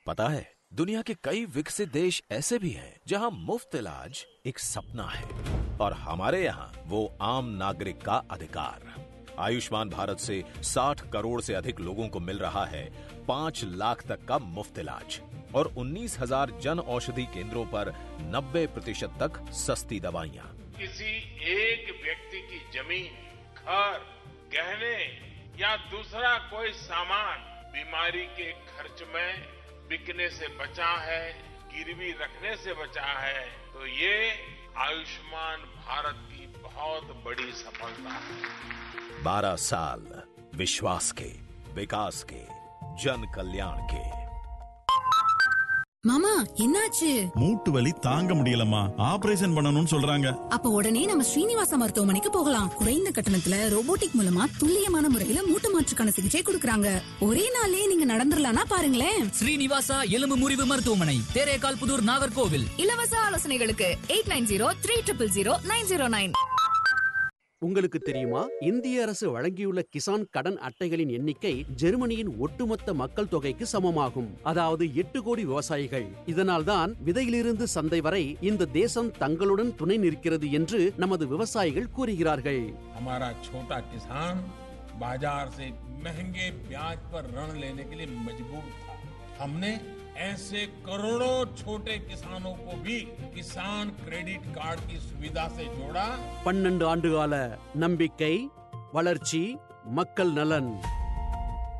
पता है दुनिया के कई विकसित देश ऐसे भी हैं जहां मुफ्त इलाज एक सपना है और हमारे यहाँ वो आम नागरिक का अधिकार। आयुष्मान भारत से 60 करोड़ से अधिक लोगों को मिल रहा है 5 लाख तक का मुफ्त इलाज और 19,000 जन औषधि केंद्रों पर 90% तक सस्ती दवाइयाँ। किसी एक व्यक्ति की जमीन, घर, गहने या दूसरा कोई सामान बीमारी के खर्च में बिकने से बचा है, गिरवी रखने से बचा है, तो ये आयुष्मान भारत की बहुत बड़ी सफलता है। 12 साल विश्वास के, विकास के, जन कल्याण के। மாமா என்னாச்சு? மூட்டு வலி தாங்க முடியலம்மா, ஆபரேஷன் பண்ணணும்னு சொல்றாங்க. அப்ப உடனே நம்ம ஸ்ரீனிவாச மருத்துவமனைக்கு போகலாம். குறைந்த கட்டணத்துல ரோபோட்டிக் மூலமா துல்லியமான முறையில மூட்டு மாற்றுக்கான சிகிச்சை கொடுக்கறாங்க. ஒரே நாளே நீங்க நடந்துடலாம்னா பாருங்களேன். ஸ்ரீனிவாசா எலும்பு முறிவு மருத்துவமனை, தேரேகால் புதூர், நாகர்கோவில். இலவச ஆலோசனைகளுக்கு 8903000909. உங்களுக்கு தெரியுமா, இந்திய அரசு வழங்கியுள்ள கிசான் கடன் அட்டைகளின் எண்ணிக்கை ஜெர்மனியின் ஒட்டுமொத்த மக்கள் தொகைக்கு சமமாகும். அதாவது 8 கோடி விவசாயிகள். இதனால்தான் விதையிலிருந்து சந்தை வரை இந்த தேசம் தங்களுடன் துணை நிற்கிறது என்று நமது விவசாயிகள் கூறுகிறார்கள். हमारा छोटा किसान बाजार से महंगे ब्याज पर ऋण लेने के लिए मजबूर था। हमने ऐसे करोड़ों छोटे किसानों को भी किसान क्रेडिट कार्ड की सुविधा से जोड़ा। 12 ஆண்டுகால நம்பிக்கை, வளர்ச்சி, மக்கள் நலன்.